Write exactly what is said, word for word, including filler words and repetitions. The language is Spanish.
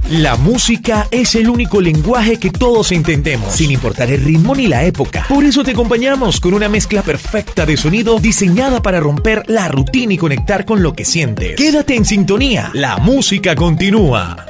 La música es el único lenguaje que todos entendemos, sin importar el ritmo ni la época. Por eso te acompañamos con una mezcla perfecta de sonido diseñada para romper la rutina y conectar con lo que sientes. Quédate en sintonía, la música continúa.